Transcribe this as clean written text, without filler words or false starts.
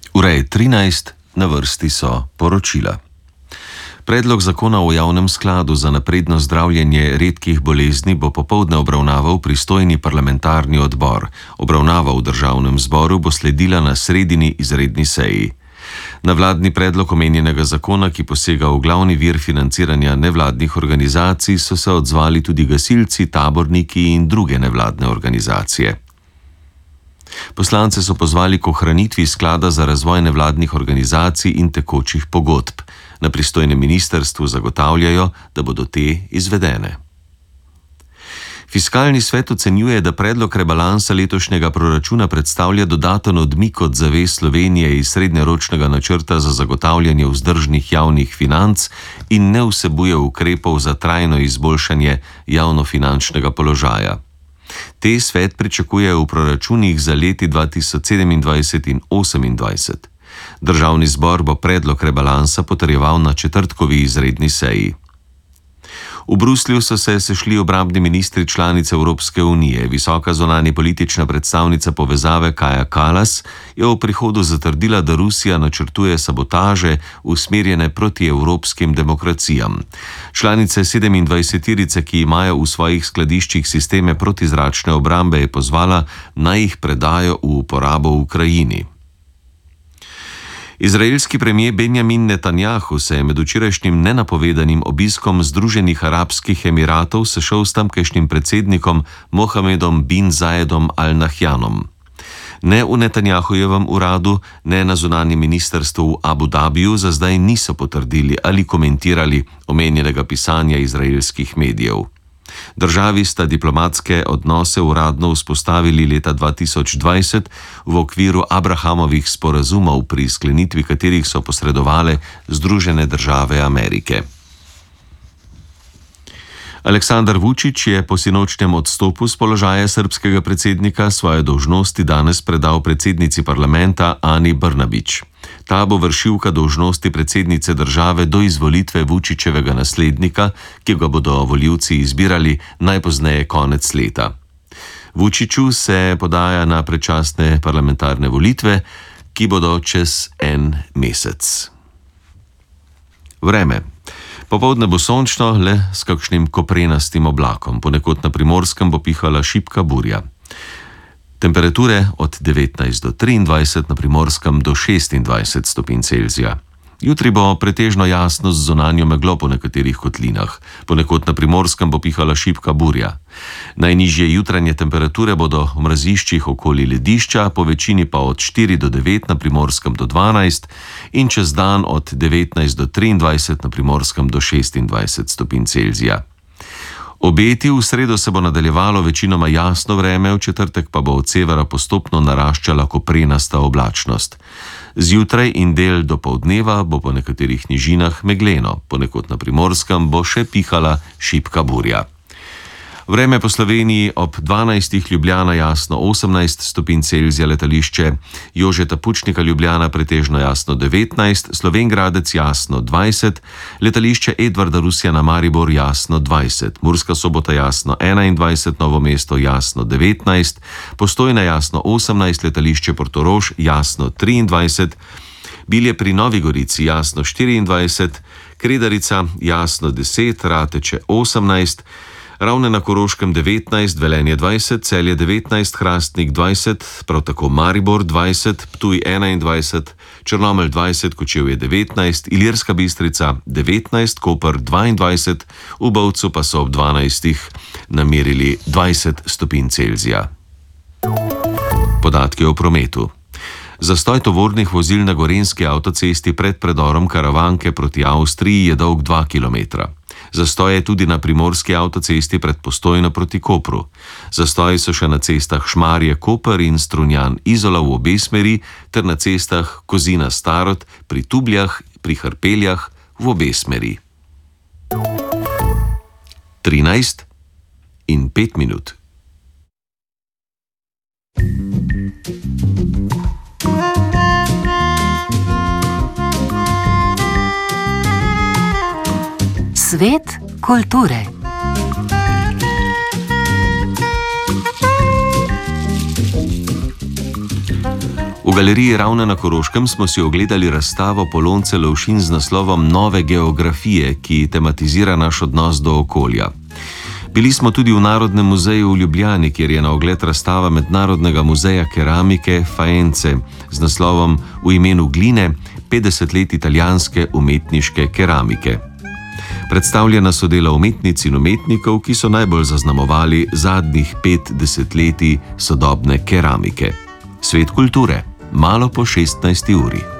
Ura je 13, na vrsti so poročila. Predlog zakona o javnem skladu za napredno zdravljenje redkih bolezni bo popoldne obravnaval pristojni parlamentarni odbor. Obravnava v državnem zboru bo sledila na sredini izredni seji. Na vladni predlog omenjenega zakona, ki posega v glavni vir financiranja nevladnih organizacij, so se odzvali tudi gasilci, taborniki in druge nevladne organizacije. Poslance so pozvali k ohranitvi sklada za razvoj nevladnih organizacij in tekočih pogodb. Na pristojnem ministrstvu zagotavljajo, da bodo te izvedene. Fiskalni svet ocenjuje, da predlog rebalansa letošnjega proračuna predstavlja dodaten odmik od zavez Slovenije iz srednjeročnega načrta za zagotavljanje vzdržnih javnih financ in ne vsebuje ukrepov za trajno izboljšanje javnofinančnega položaja. Te svet pričakuje v proračunih za leti 2027 in 2028. Državni zbor bo predlog rebalansa potrjeval na četrtkovi izredni seji. V Bruslju so se sešli obrambni ministri članic Evropske unije. Visoka zunanja politična predstavnica povezave Kaja Kallas je v prihodu zatrdila, da Rusija načrtuje sabotaže usmerjene proti evropskim demokracijam. Članice 27-terice, ki imajo v svojih skladiščih sisteme protizračne obrambe, je pozvala, naj jih predajo v uporabo v Ukrajini. Izraelski premier Benjamin Netanjahu se je med včerajšnjim nenapovedanim obiskom Združenih arabskih emiratov sešel s tamkajšnjim predsednikom Mohamedom bin Zayedom Al Nahjanom. Ne v Netanjahujevem uradu, ne na zunanjem ministrstvu v Abu Dhabiju za zdaj niso potrdili ali komentirali omenjenega pisanja izraelskih medijev. Državi sta diplomatske odnose uradno vzpostavili leta 2020 v okviru Abrahamovih sporazumov, pri sklenitvi katerih so posredovale Združene države Amerike. Aleksandar Vučić je po sinočnjem odstopu z položaja srbskega predsednika svoje dolžnosti danes predal predsednici parlamenta Ani Brnabić. Ta bo vršilka dolžnosti predsednice države do izvolitve Vučićevega naslednika, ki ga bodo volivci izbirali najpozneje konec leta. Vučiću se podaja na predčasne parlamentarne volitve, ki bodo čez en mesec. Vreme. Popoldne bo sončno, le s kakšnim koprenastim oblakom. Ponekod na Primorskem bo pihala šibka burja. Temperature od 19 do 23, na Primorskem do 26 stopinj Celzija. Jutri bo pretežno jasno z zunanjo meglo po nekaterih kotlinah. Ponekod na Primorskem bo pihala šibka burja. Najnižje jutranje temperature bodo v mraziščih okoli ledišča, po večini pa od 4 do 9, na Primorskem do 12 in čez dan od 19 do 23, na Primorskem do 26 stopinj Celzija. Obeti v sredo se bo nadaljevalo večinoma jasno vreme, v četrtek pa bo od severa postopno naraščala koprenasta oblačnost. Zjutraj in del dopoldneva bo po nekaterih nižinah megleno, ponekod na Primorskem bo še pihala šibka burja. Vreme po Sloveniji: ob 12. Ljubljana jasno 18 stopinj Celzija, letališče Jožeta Pučnika Ljubljana pretežno jasno 19, Slovenj Gradec jasno 20, letališče Edvarda Rusjana Maribor jasno 20, Murska Sobota jasno 21, Novo mesto jasno 19, Postojna jasno 18, letališče Portorož jasno 23, Bilje pri Novi Gorici jasno 24, Kredarica jasno 10, Rateče 18, Ravne na Koroškem 19, Velenje 20, Celje 19, Hrastnik 20, prav tako Maribor 20, Ptuj 21, Črnomelj 20, Kočevje 19, Ilirska Bistrica 19, Koper 22, v Bovcu pa so ob 12 namerili 20 stopinj Celzija. Podatki o prometu. Zastoj tovornih vozil na gorenjski avtocesti pred predorom Karavanke proti Avstriji je dolg 2 km. Zastoj je tudi na primorski avtocesti pred Postojno proti Kopru. Zastoji so še na cestah Šmarje-Koper in Strunjan-Izola v obe smeri ter na cestah Kozina-Starod pri Tubljah, pri Hrpeljah v obe smeri. 13 in 5 minut. Svet kulture. V galeriji Ravne na Koroškem smo si ogledali razstavo Polonce Lovšin z naslovom Nove geografije, ki tematizira naš odnos do okolja. Bili smo tudi v Narodnem muzeju v Ljubljani, kjer je na ogled razstava Mednarodnega muzeja keramike Faenze z naslovom V imenu gline 50 let italijanske umetniške keramike. Predstavljena so dela umetnic in umetnikov, ki so najbolj zaznamovali zadnjih 5 desetletij sodobne keramike. Svet kulture, malo po 16. uri.